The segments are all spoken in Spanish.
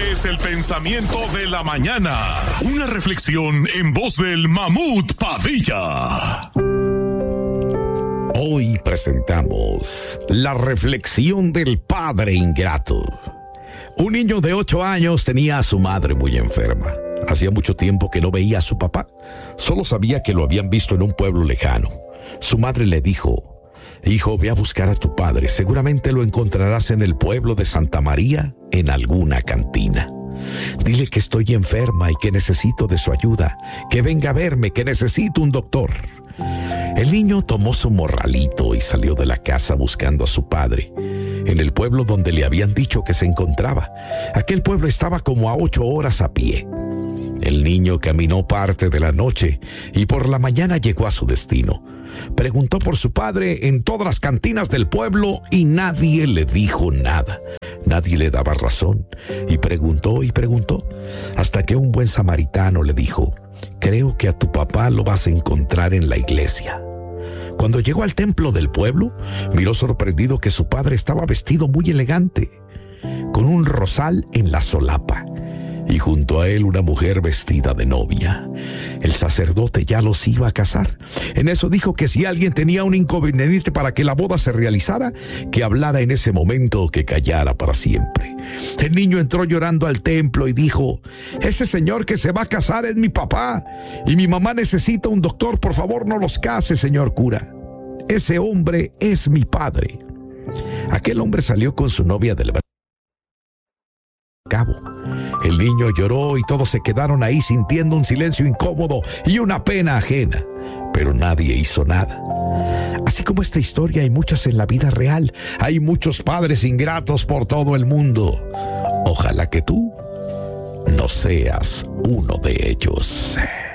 es el pensamiento de la mañana. Una reflexión en voz del Mamut Padilla. Hoy presentamos la reflexión del padre ingrato. Un niño de 8 años tenía a su madre muy enferma. Hacía mucho tiempo que no veía a su papá. Solo sabía que lo habían visto en un pueblo lejano. Su madre le dijo: hijo, ve a buscar a tu padre. Seguramente lo encontrarás en el pueblo de Santa María, en alguna cantina. Dile que estoy enferma y que necesito de su ayuda. Que venga a verme, que necesito un doctor. El niño tomó su morralito y salió de la casa buscando a su padre, en el pueblo donde le habían dicho que se encontraba. Aquel pueblo estaba como a 8 horas a pie. El niño caminó parte de la noche y por la mañana llegó a su destino. Preguntó por su padre en todas las cantinas del pueblo y nadie le dijo nada. Nadie le daba razón y preguntó, hasta que un buen samaritano le dijo: creo que a tu papá lo vas a encontrar en la iglesia. Cuando llegó al templo del pueblo, miró sorprendido que su padre estaba vestido muy elegante, con un rosal en la solapa, y junto a él una mujer vestida de novia. El sacerdote ya los iba a casar. En eso dijo que si alguien tenía un inconveniente para que la boda se realizara, que hablara en ese momento o que callara para siempre. El niño entró llorando al templo y dijo: ese señor que se va a casar es mi papá, y mi mamá necesita un doctor. Por favor, no los case, señor cura. Ese hombre es mi padre. Aquel hombre salió con su novia del cabo. El niño lloró y todos se quedaron ahí sintiendo un silencio incómodo y una pena ajena, pero nadie hizo nada. Así como esta historia hay muchas en la vida real. Hay muchos padres ingratos por todo el mundo. Ojalá que tú no seas uno de ellos.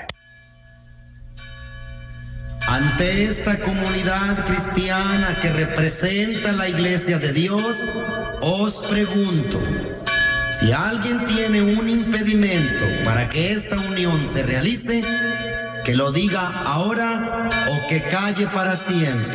Ante esta comunidad cristiana que representa la Iglesia de Dios, os pregunto: si alguien tiene un impedimento para que esta unión se realice, que lo diga ahora o que calle para siempre.